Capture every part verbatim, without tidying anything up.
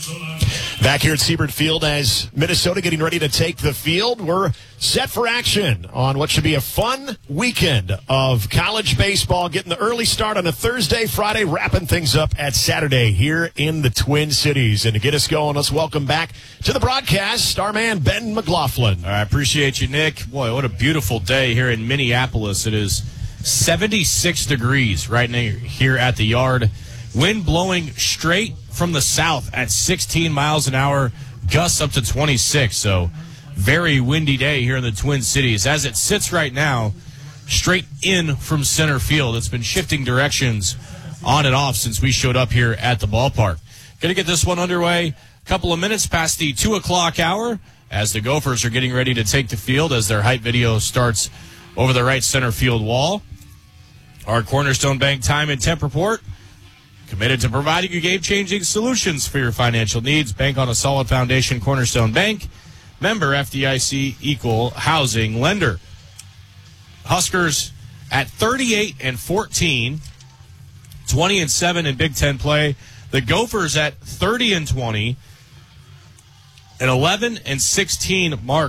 Back here at Siebert Field as Minnesota getting ready to take the field. We're set for action on what should be a fun weekend of college baseball, getting the early start on a Thursday, Friday, wrapping things up at Saturday here in the Twin Cities. And to get us going, let's welcome back to the broadcast our man Ben McLaughlin. I appreciate you, Nick. Boy, what a beautiful day here in Minneapolis. It is seventy-six degrees right now here at the yard. Wind blowing straight from the south at sixteen miles an hour, gusts up to twenty-six. So very windy day here in the Twin Cities. As it sits right now, straight in from center field. It's been shifting directions on and off since we showed up here at the ballpark. Going to get this one underway a couple of minutes past the two o'clock hour as the Gophers are getting ready to take the field as their hype video starts over the right center field wall. Our Cornerstone Bank time and temp report. Committed to providing you game-changing solutions for your financial needs. Bank on a solid foundation, Cornerstone Bank. Member F D I C, equal housing lender. Huskers at thirty-eight and fourteen, twenty and seven in Big Ten play. The Gophers at thirty and twenty, an eleven and sixteen mark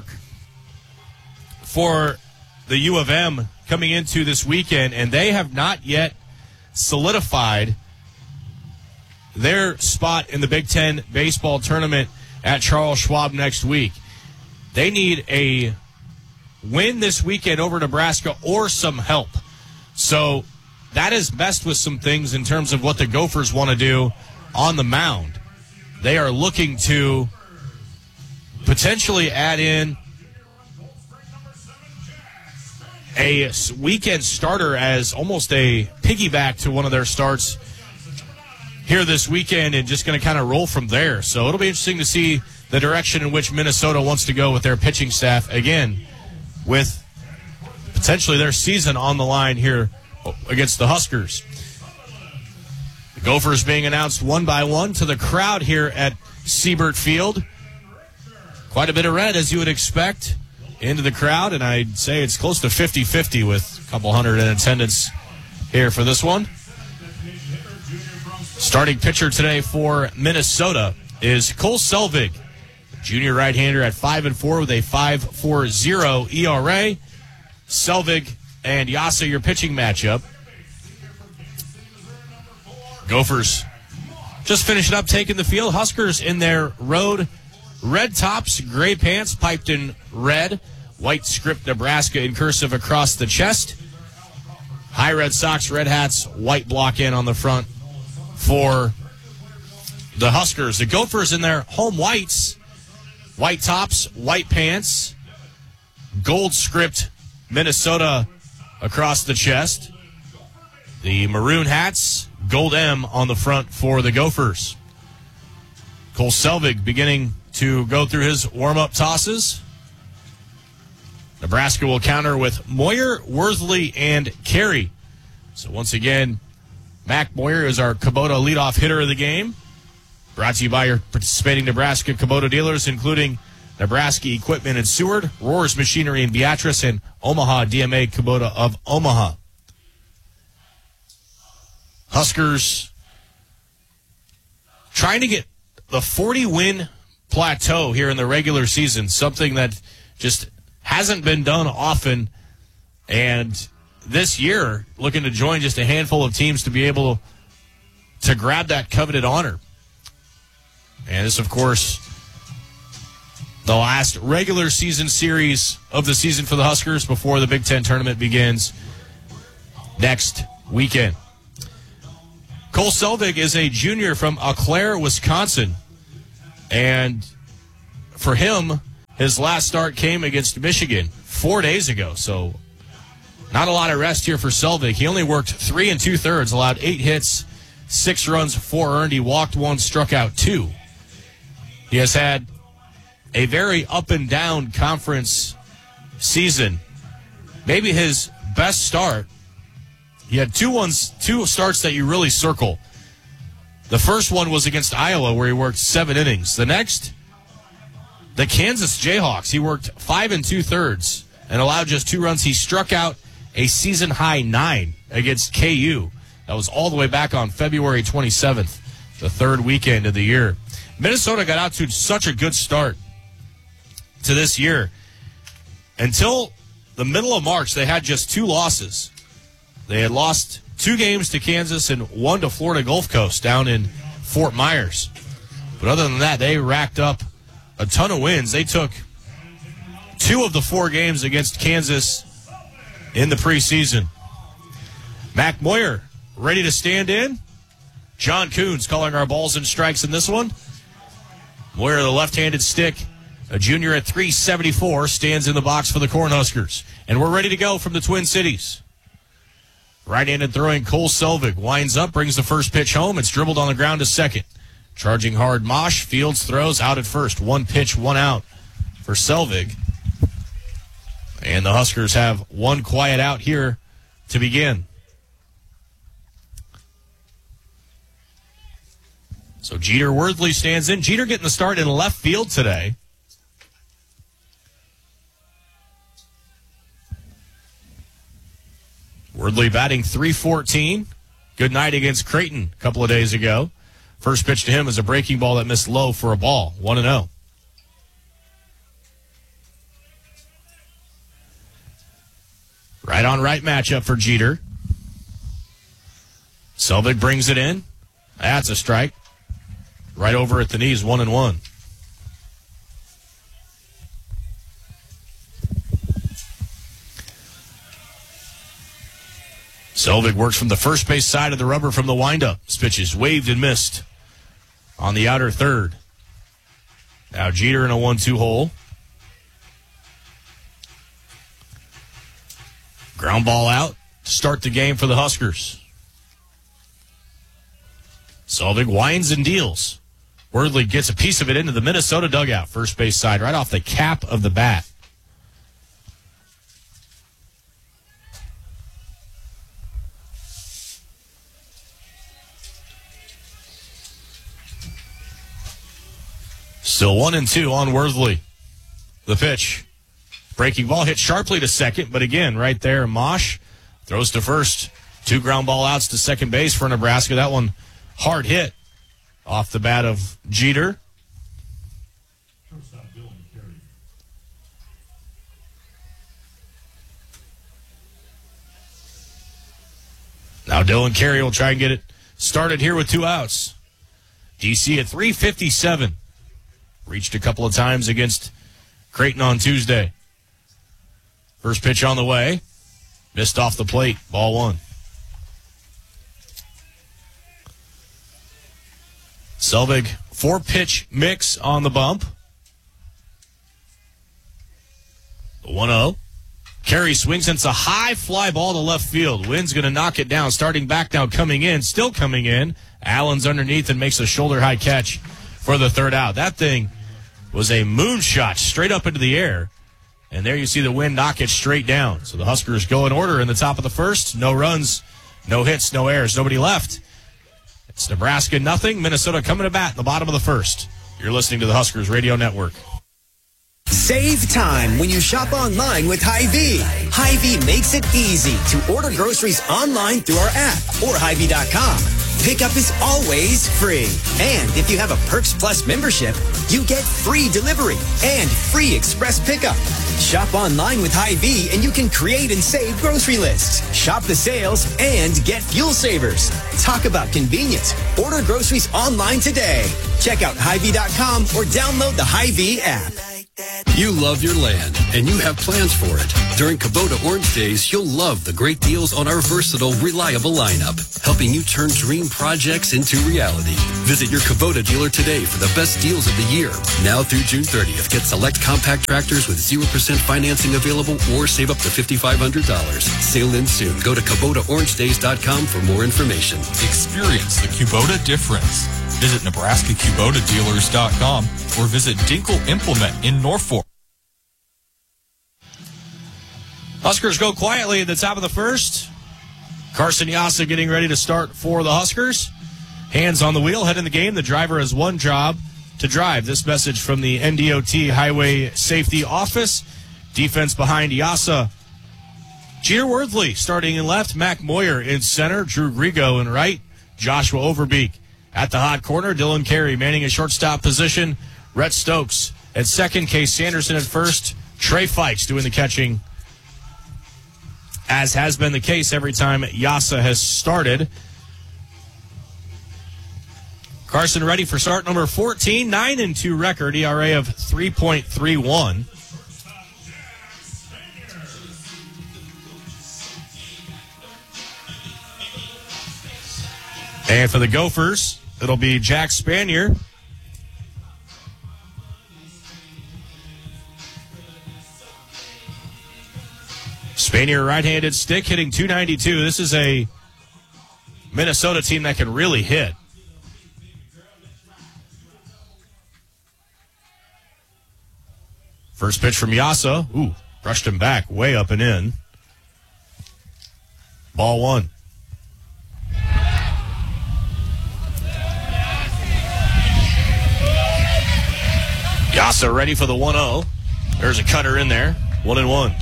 for the U of M coming into this weekend, and they have not yet solidified their spot in the Big Ten baseball tournament at Charles Schwab next week. They need a win this weekend over Nebraska or some help. So that has messed with some things in terms of what the Gophers want to do on the mound. They are looking to potentially add in a weekend starter as almost a piggyback to one of their starts here this weekend, and just going to kind of roll from there. So it'll be interesting to see the direction in which Minnesota wants to go with their pitching staff, again, with potentially their season on the line here against the Huskers. The Gophers being announced one by one to the crowd here at Siebert Field. Quite a bit of red, as you would expect, into the crowd, and I'd say it's close to fifty-fifty with a couple hundred in attendance here for this one. Starting pitcher today for Minnesota is Cole Selvig, junior right-hander at five and four with a five point four oh E R A. Selvig and Yasa, your pitching matchup. Gophers just finishing up taking the field. Huskers in their road red tops, gray pants, piped in red. White script Nebraska in cursive across the chest. High Red Sox, red hats, white block in on the front for the Huskers. The Gophers in their home whites, white tops, white pants, gold script Minnesota across the chest. The maroon hats, gold M on the front for the Gophers. Cole Selvig beginning to go through his warm-up tosses. Nebraska will counter with Moyer, Worthley, and Carey. So once again, Mac Moyer is our Kubota leadoff hitter of the game. Brought to you by your participating Nebraska Kubota dealers, including Nebraska Equipment in Seward, Roars Machinery in Beatrice, and Omaha D M A Kubota of Omaha. Huskers trying to get the forty-win plateau here in the regular season, something that just hasn't been done often, and this year looking to join just a handful of teams to be able to grab that coveted honor. And this, of course, the last regular season series of the season for the Huskers before the Big Ten tournament begins next weekend. Cole Selvig is a junior from Eau Claire, Wisconsin, and for him, his last start came against Michigan four days ago, so not a lot of rest here for Selvig. He only worked three and two-thirds, allowed eight hits, six runs, four earned. He walked one, struck out two. He has had a very up-and-down conference season. Maybe his best start, he had two ones, two starts that you really circle. The first one was against Iowa, where he worked seven innings. The next, the Kansas Jayhawks, he worked five and two-thirds and allowed just two runs. He struck out a season-high nine against K U. That was all the way back on February twenty-seventh, the third weekend of the year. Minnesota got out to such a good start to this year. Until the middle of March, they had just two losses. They had lost two games to Kansas and one to Florida Gulf Coast down in Fort Myers. But other than that, they racked up a ton of wins. They took two of the four games against Kansas in the preseason. Mac Moyer ready to stand in. John Coons calling our balls and strikes in this one. Moyer, the left-handed stick, a junior at three seventy-four, stands in the box for the Cornhuskers. And we're ready to go from the Twin Cities. Right-handed throwing Cole Selvig winds up, brings the first pitch home. It's dribbled on the ground to second. Charging hard Mosh. Fields throws out at first. One pitch, one out for Selvig. And the Huskers have one quiet out here to begin. So Jeter Worthley stands in. Jeter getting the start in left field today. Worthley batting three fourteen. Good night against Creighton a couple of days ago. First pitch to him is a breaking ball that missed low for a ball. one and oh. Right on right matchup for Jeter. Selvig brings it in. That's a strike. Right over at the knees, one and one. Selvig works from the first base side of the rubber from the windup. This pitch is waved and missed on the outer third. Now Jeter in a one two hole. Ground ball out to start the game for the Huskers. Selvig winds and deals. Worthley gets a piece of it into the Minnesota dugout, first base side, right off the cap of the bat. Still one and two on Worthley. The pitch. Breaking ball hit sharply to second, but again, right there, Mosh throws to first. Two ground ball outs to second base for Nebraska. That one hard hit off the bat of Jeter. Now Dylan Carey will try and get it started here with two outs. D C at three fifty-seven. Reached a couple of times against Creighton on Tuesday. First pitch on the way. Missed off the plate. Ball one. Selvig, four-pitch mix on the bump. one oh. Carey swings, and it's a high fly ball to left field. Wynn's going to knock it down. Starting back now, coming in, still coming in. Allen's underneath and makes a shoulder-high catch for the third out. That thing was a moonshot straight up into the air. And there you see the Wynn knock it straight down. So the Huskers go in order in the top of the first. No runs, no hits, no errors, nobody left. It's Nebraska nothing. Minnesota coming to bat in the bottom of the first. You're listening to the Huskers Radio Network. Save time when you shop online with Hy-Vee. Hy-Vee makes it easy to order groceries online through our app or Hy Vee dot com. Pickup is always free. And if you have a Perks Plus membership, you get free delivery and free express pickup. Shop online with Hy-Vee and you can create and save grocery lists. Shop the sales and get fuel savers. Talk about convenience. Order groceries online today. Check out Hy Vee dot com or download the Hy-Vee app. You love your land, and you have plans for it. During Kubota Orange Days, you'll love the great deals on our versatile, reliable lineup, helping you turn dream projects into reality. Visit your Kubota dealer today for the best deals of the year. Now through June thirtieth, get select compact tractors with zero percent financing available or save up to five thousand five hundred dollars. Sale ends soon. Go to Kubota Orange Days dot com for more information. Experience the Kubota difference. Visit Nebraska Kubota Dealers dot com or visit Dinkle Implement in Norfolk. Huskers go quietly at the top of the first. Carson Yassa getting ready to start for the Huskers. Hands on the wheel, head in the game. The driver has one job, to drive. This message from the N D O T Highway Safety Office. Defense behind Yassa. Jeter Worthley starting in left. Mac Moyer in center. Drew Grigo in right. Joshua Overbeek at the hot corner. Dylan Carey manning a shortstop position. Rhett Stokes at second. Case Sanderson at first. Trey Fikes doing the catching, as has been the case every time Yasa has started. Carson ready for start number fourteen. nine and two record. E R A of three point three one. And for the Gophers, it'll be Jack Spanier. Spanier, right-handed stick, hitting two ninety-two. This is a Minnesota team that can really hit. First pitch from Yasa. Ooh, brushed him back, way up and in. Ball one. Yasa ready for the one oh. There's a cutter in there. One and one.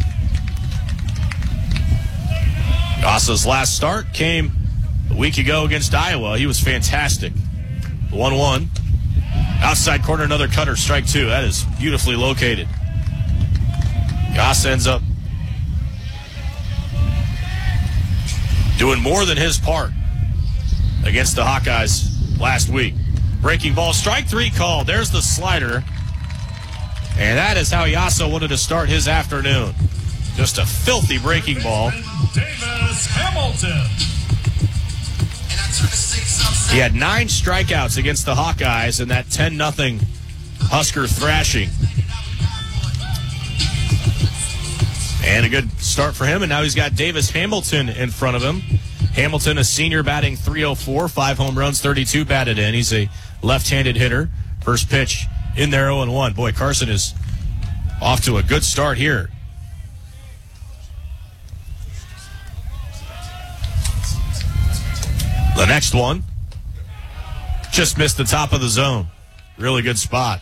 Yasa's last start came a week ago against Iowa. He was fantastic. one one. Outside corner, another cutter, strike two. That is beautifully located. Yasa ends up doing more than his part against the Hawkeyes last week. Breaking ball, strike three called. There's the slider. And that is how Yasa wanted to start his afternoon. Just a filthy breaking ball. Davis Hamilton. He had nine strikeouts against the Hawkeyes in that ten nothing Husker thrashing. And a good start for him, and now he's got Davis Hamilton in front of him. Hamilton, a senior, batting three oh four, five home runs, thirty-two batted in. He's a left-handed hitter. First pitch in there, oh and one. Boy, Carson is off to a good start here. The next one just missed the top of the zone. Really good spot.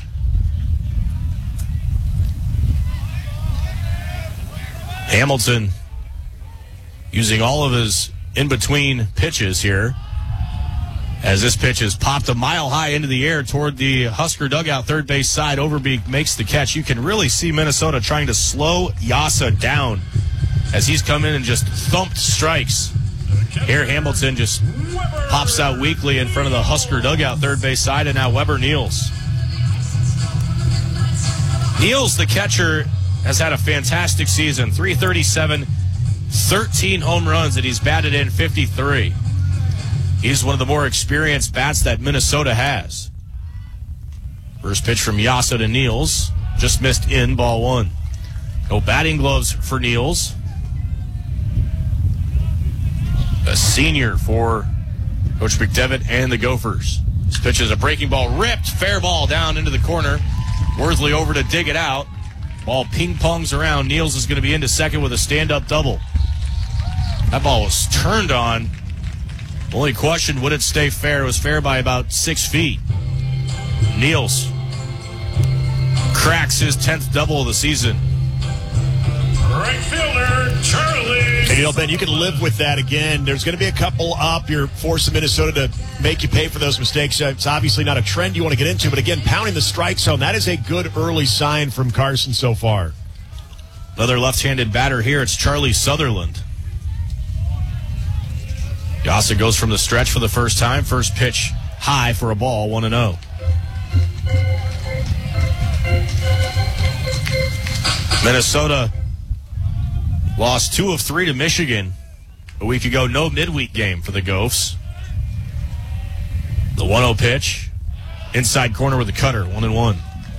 Hamilton using all of his in-between pitches here, as this pitch is popped a mile high into the air toward the Husker dugout third base side. Overbeek makes the catch. You can really see Minnesota trying to slow Yasa down as he's come in and just thumped strikes. Here Hamilton just pops out weakly in front of the Husker dugout third base side, and now Weber kneels. Niels, the catcher, has had a fantastic season. three thirty-seven, thirteen home runs, and he's batted in fifty-three. He's one of the more experienced bats that Minnesota has. First pitch from Yasa to Niels. Just missed in, ball one. No batting gloves for Niels. A senior for Coach McDevitt and the Gophers. This pitch is a breaking ball, ripped, fair ball down into the corner. Worthley over to dig it out. Ball ping-pongs around. Niels is going to be into second with a stand-up double. That ball was turned on. Only question, would it stay fair? It was fair by about six feet. Niels cracks his tenth double of the season. Right fielder, Charlie. And you know, Ben, you can live with that again. There's going to be a couple up. You're forcing Minnesota to make you pay for those mistakes. It's obviously not a trend you want to get into, but again, pounding the strike zone, that is a good early sign from Carson so far. Another left-handed batter here. It's Charlie Sutherland. Yasa goes from the stretch for the first time. First pitch high for a ball, one and oh. Minnesota lost two of three to Michigan a week ago. No midweek game for the Gophs. The one oh pitch. Inside corner with the cutter, one and one.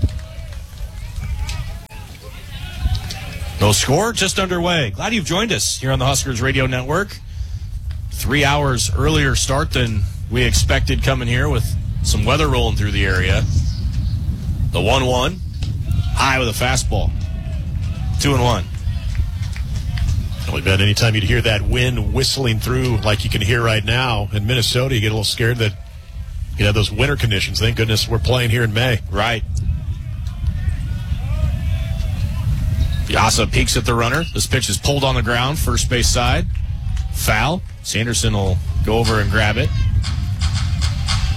No score, just underway. Glad you've joined us here on the Huskers Radio Network. Three hours earlier start than we expected coming here with some weather rolling through the area. The one one. High with a fastball. Two and one. Only bet anytime you'd hear that wind whistling through like you can hear right now in Minnesota, you get a little scared that you have those winter conditions. Thank goodness we're playing here in May. Right. Yasa peeks at the runner. This pitch is pulled on the ground, first base side. Foul. Sanderson will go over and grab it.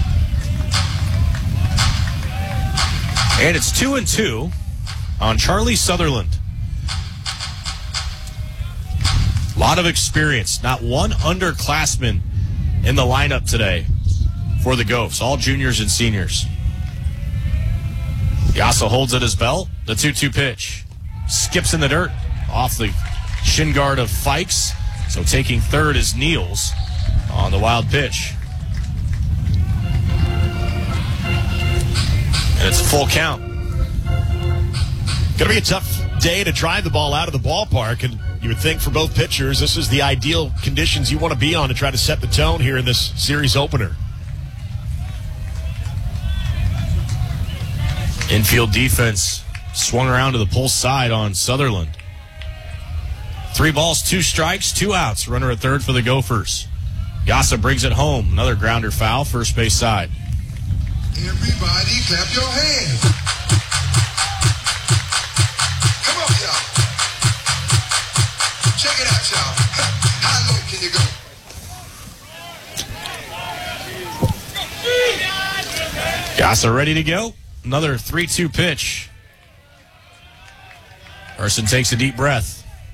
And it's two and two on Charlie Sutherland. A lot of experience. Not one underclassman in the lineup today for the Gophs. All juniors and seniors. Yasa holds at his belt. The two two pitch. Skips in the dirt off the shin guard of Fikes. So taking third is Niels on the wild pitch. And it's a full count. Going to be a tough day to drive the ball out of the ballpark, and you would think for both pitchers, this is the ideal conditions you want to be on to try to set the tone here in this series opener. Infield defense swung around to the pull side on Sutherland. Three balls, two strikes, two outs. Runner at third for the Gophers. Yasa brings it home. Another grounder foul, first base side. Everybody clap your hands. Come on, y'all. Check it out, y'all. How low can you go? Yasa ready to go. Another three two pitch. Person takes a deep breath.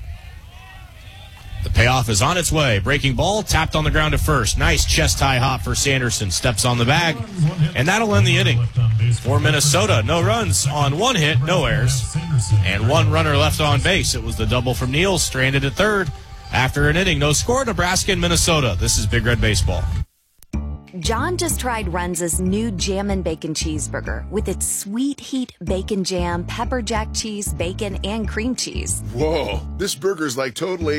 The payoff is on its way. Breaking ball, tapped on the ground at first. Nice chest-high hop for Sanderson. Steps on the bag, and that'll end the inning. For Minnesota, no runs on one hit, no errors, and one runner left on base. It was the double from Niels, stranded at third. After an inning, no score, Nebraska and Minnesota. This is Big Red Baseball. John just tried Runza's new Jammin' Bacon Cheeseburger with its sweet heat bacon jam, pepper jack cheese, bacon, and cream cheese. Whoa, this burger's like totally...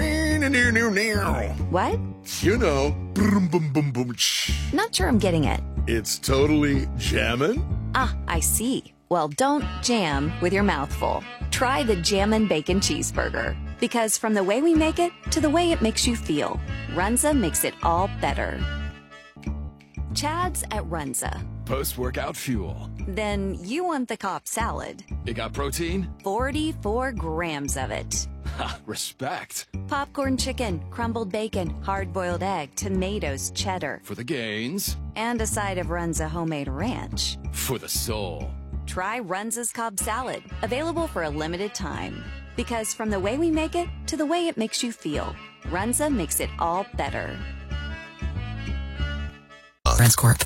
What? You know, boom, boom, boom, boom. Not sure I'm getting it. It's totally jammin'? Ah, I see. Well, don't jam with your mouth full. Try the Jammin' Bacon Cheeseburger. Because from the way we make it to the way it makes you feel, Runza makes it all better. Chad's at Runza. Post-workout fuel. Then you want the Cobb salad. It got protein? forty-four grams of it. Ha, respect. Popcorn chicken, crumbled bacon, hard-boiled egg, tomatoes, cheddar. For the gains. And a side of Runza homemade ranch. For the soul. Try Runza's Cobb salad. Available for a limited time. Because from the way we make it to the way it makes you feel, Runza makes it all better. Transcorp.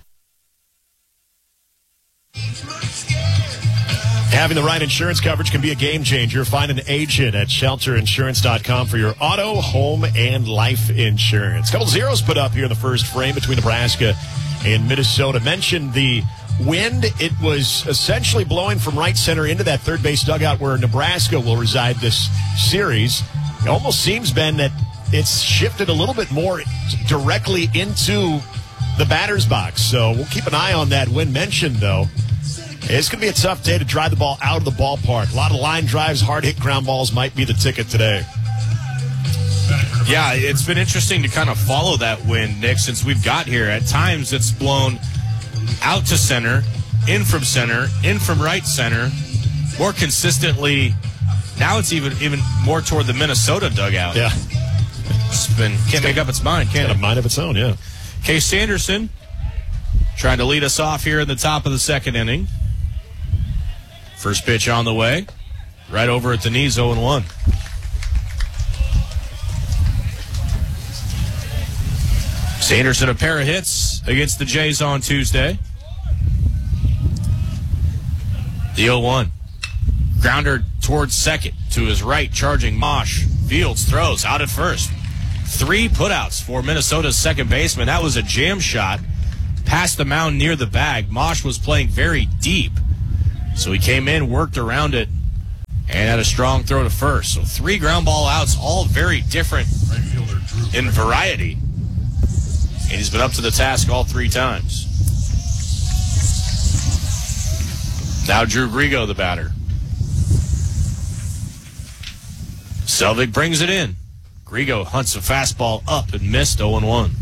Having the right insurance coverage can be a game changer. Find an agent at shelter insurance dot com for your auto, home, and life insurance. Couple zeros put up here in the first frame between Nebraska and Minnesota. Mentioned the wind. It was essentially blowing from right center into that third base dugout where Nebraska will reside this series. It almost seems, Ben, that it's shifted a little bit more directly into the batter's box. So we'll keep an eye on that. Wind mentioned, though. It's going to be a tough day to drive the ball out of the ballpark. A lot of line drives, hard-hit ground balls might be the ticket today. Yeah, it's been interesting to kind of follow that wind, Nick, since we've got here. At times it's blown out to center, in from center, in from right center, more consistently. Now it's even even more toward the Minnesota dugout. Yeah. It's been, can't make up its mind, can Got it? a mind of its own, yeah. Case Sanderson trying to lead us off here in the top of the second inning. First pitch on the way. Right over at the knees, oh and one. Sanderson, a pair of hits against the Jays on Tuesday. The oh one. Grounder towards second. To his right, charging Mosh. Fields throws out at first. Three putouts for Minnesota's second baseman. That was a jam shot past the mound near the bag. Mosh was playing very deep. So he came in, worked around it, and had a strong throw to first. So three ground ball outs, all very different in variety. And he's been up to the task all three times. Now Drew Grigo, the batter. Selvig brings it in. Grigo hunts a fastball up and missed, oh and one.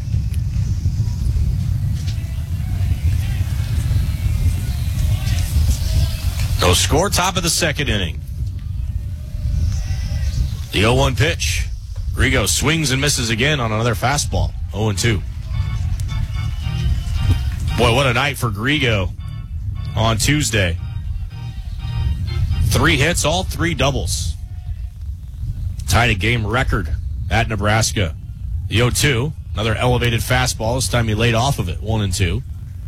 No score, top of the second inning. The oh one pitch. Grigo swings and misses again on another fastball. oh and two. Boy, what a night for Grigo on Tuesday. Three hits, all three doubles. Tied a game record at Nebraska. The oh two, another elevated fastball. This time he laid off of it, one and two.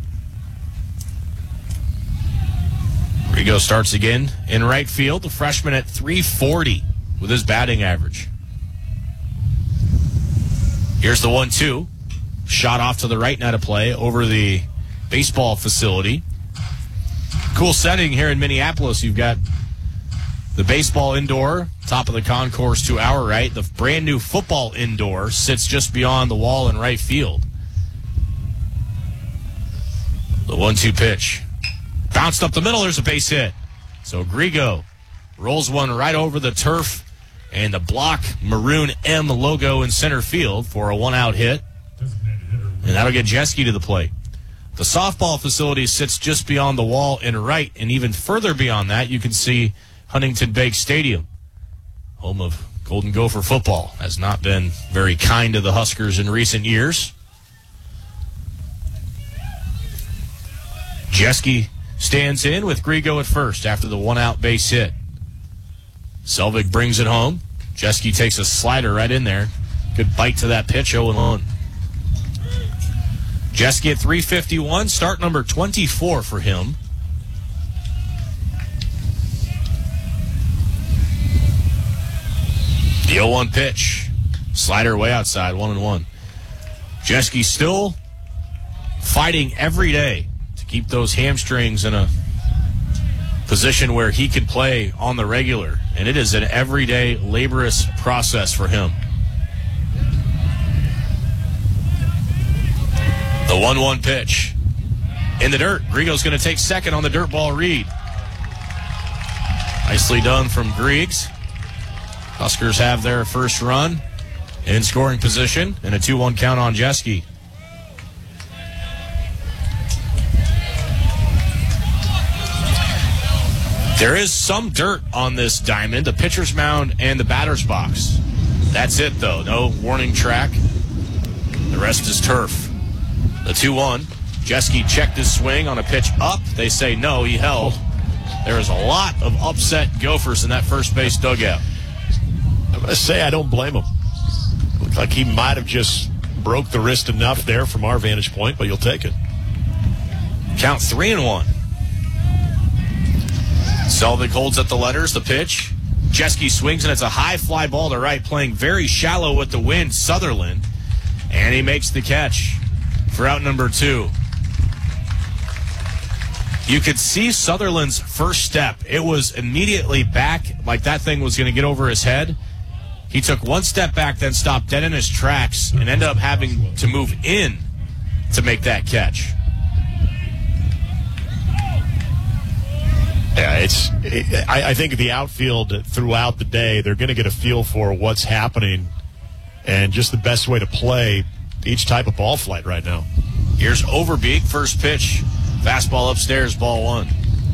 Rigo starts again in right field. The freshman at three forty with his batting average. Here's the one two. Shot off to the right, not a play, over the baseball facility. Cool setting here in Minneapolis. You've got the baseball indoor, top of the concourse to our right. The brand new football indoor sits just beyond the wall in right field. The one two pitch. Bounced up the middle. There's a base hit. So Grigo rolls one right over the turf and the block maroon M logo in center field for a one-out hit. And that'll get Jeske to the plate. The softball facility sits just beyond the wall in right, and even further beyond that, you can see Huntington Bank Stadium, home of Golden Gopher football. Has not been very kind to the Huskers in recent years. Jeske stands in with Grigo at first after the one-out base hit. Selvig brings it home. Jeske takes a slider right in there. Good bite to that pitch, oh and one. Jeske at three fifty-one, start number twenty-four for him. The oh one pitch. Slider way outside, one and one. Jeske still fighting every day to keep those hamstrings in a position where he can play on the regular. And it is an everyday laborious process for him. The one one pitch. In the dirt. Grigo's going to take second on the dirt ball read. Nicely done from Griggs. Huskers have their first run in scoring position and a two one count on Jeske. There is some dirt on this diamond, the pitcher's mound and the batter's box. That's it, though. No warning track. The rest is turf. The two one. Jeske checked his swing on a pitch up. They say no, he held. There is a lot of upset Gophers in that first base dugout. I'm going to say I don't blame him. Looked like he might have just broke the wrist enough there from our vantage point, but you'll take it. Count three and one. Selvig holds at the letters, the pitch. Jeske swings, and it's a high fly ball to right, playing very shallow with the wind, Sutherland. And he makes the catch for out number two. You could see Sutherland's first step. It was immediately back, like that thing was going to get over his head. He took one step back, then stopped dead in his tracks, and ended up having to move in to make that catch. Yeah, it's. It, I, I think the outfield throughout the day, they're going to get a feel for what's happening and just the best way to play each type of ball flight right now. Here's Overbeek, first pitch. Fastball upstairs, ball one.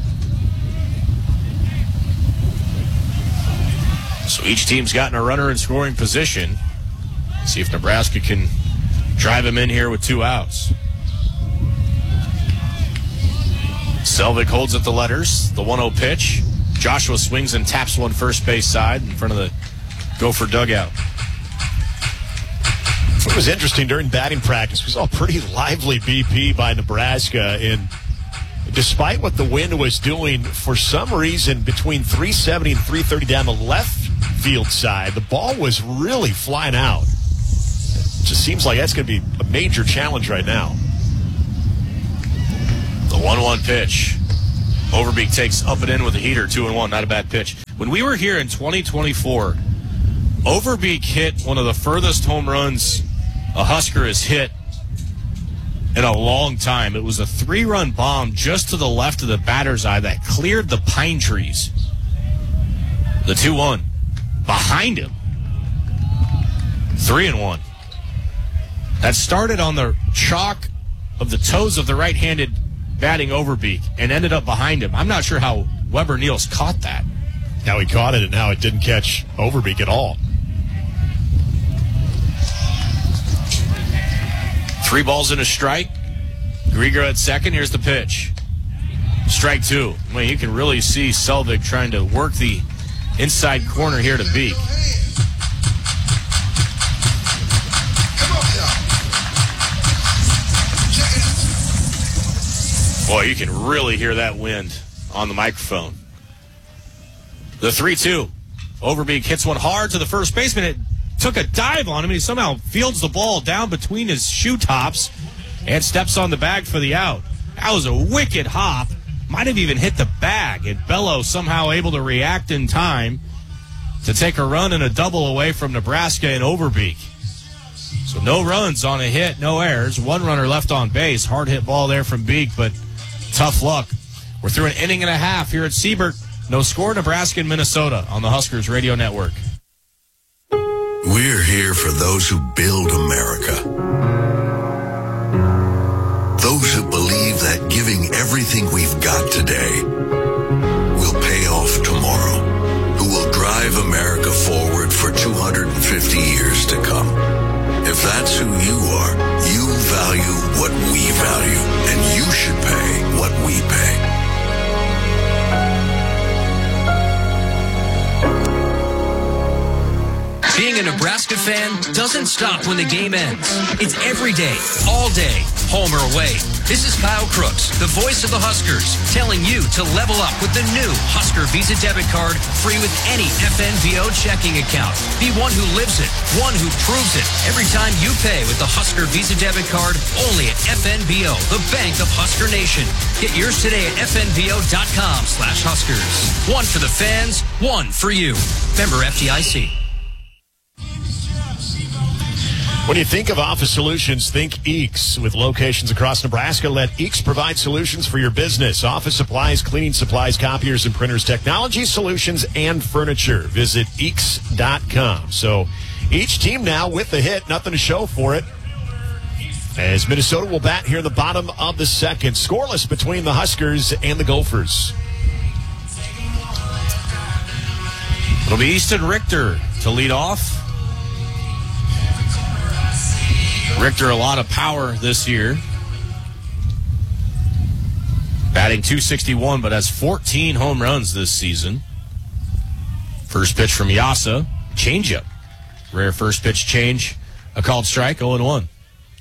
So each team's gotten a runner in scoring position. See if Nebraska can drive him in here with two outs. Selvig holds at the letters. The one oh pitch. Joshua swings and taps one first base side in front of the Gopher dugout. It was interesting during batting practice. We saw a pretty lively B P by Nebraska. And despite what the wind was doing, for some reason, between three seventy and three thirty down the left field side, the ball was really flying out. It just seems like that's going to be a major challenge right now. The one one pitch. Overbeek takes up and in with a heater, two and one, not a bad pitch. When we were here in twenty twenty-four, Overbeek hit one of the furthest home runs a Husker has hit in a long time. It was a three-run bomb just to the left of the batter's eye that cleared the pine trees. The two one. Behind him. Three and one. That started on the chalk of the toes of the right-handed batting Overbeek and ended up behind him. I'm not sure how Weber Niels caught that. Now he caught it, and now it didn't catch Overbeek at all. Three balls and a strike. Grieger at second. Here's the pitch. Strike two. I mean, you can really see Selvig trying to work the inside corner here to Beek. Boy, you can really hear that wind on the microphone. The three two. Overbeek hits one hard to the first baseman. It took a dive on him, and he somehow fields the ball down between his shoe tops and steps on the bag for the out. That was a wicked hop. Might have even hit the bag, and Bello somehow able to react in time to take a run and a double away from Nebraska and Overbeek. So no runs on a hit, no errors. One runner left on base. Hard hit ball there from Beek, but tough luck. We're through an inning and a half here at Siebert. No score, Nebraska and Minnesota on the Huskers Radio Network. We're here for those who build America. Those who believe that giving everything we've got today will pay off tomorrow. Who will drive America forward for two hundred fifty years to come. If that's who you are, you value what we value, and you should pay what we pay. Being a Nebraska fan doesn't stop when the game ends. It's every day, all day, home or away. This is Kyle Crooks, the voice of the Huskers, telling you to level up with the new Husker Visa debit card, free with any F N B O checking account. Be one who lives it, one who proves it. Every time you pay with the Husker Visa debit card, only at F N B O, the bank of Husker Nation. Get yours today at F N B O dot com slash Huskers. One for the fans, one for you. Member F D I C. When you think of Office Solutions, think Eeks. With locations across Nebraska, let Eeks provide solutions for your business. Office supplies, cleaning supplies, copiers and printers, technology solutions, and furniture. Visit Eeks dot com. So each team now with the hit, nothing to show for it. As Minnesota will bat here in the bottom of the second. Scoreless between the Huskers and the Gophers. It'll be Easton Richter to lead off. Richter, a lot of power this year. Batting two sixty-one, but has fourteen home runs this season. First pitch from Yasa. Changeup. Rare first pitch change. A called strike, oh and one.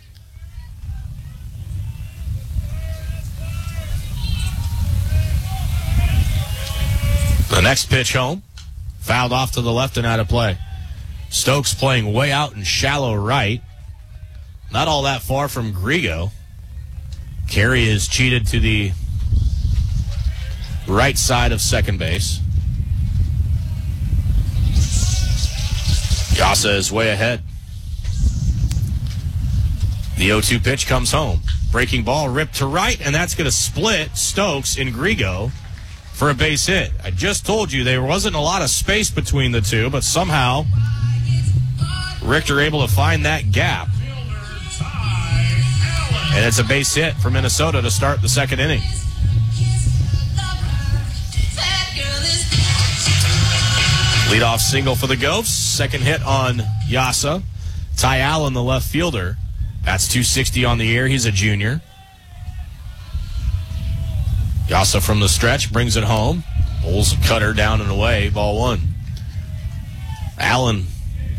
The next pitch home. Fouled off to the left and out of play. Stokes playing way out in shallow right. Not all that far from Grigo. Carey is cheated to the right side of second base. Yasa is way ahead. The oh two pitch comes home. Breaking ball ripped to right, and that's going to split Stokes and Grigo for a base hit. I just told you there wasn't a lot of space between the two, but somehow Richter able to find that gap. And it's a base hit for Minnesota to start the second inning. Leadoff single for the Gophs. Second hit on Yasa. Ty Allen, the left fielder. That's two sixty on the year. He's a junior. Yasa from the stretch brings it home. Pulls a cutter down and away. Ball one. Allen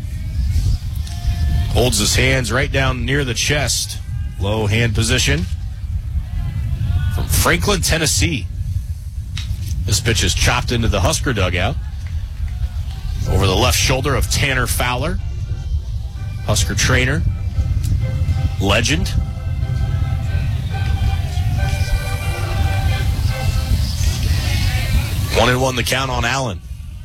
holds his hands right down near the chest. Low hand position from Franklin, Tennessee. This pitch is chopped into the Husker dugout. Over the left shoulder of Tanner Fowler. Husker trainer. Legend. One and one the count on Allen.